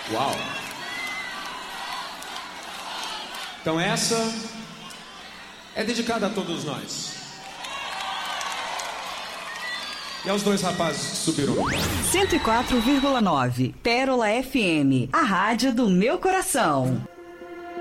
Uau! Então essa é dedicada a todos nós. E aos dois rapazes que subiram. 104,9 Pérola FM, a rádio do meu coração.